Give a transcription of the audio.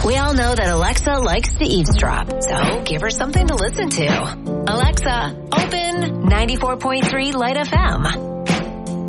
We all know that Alexa likes to eavesdrop, so give her something to listen to. Alexa, open 94.3 Light FM.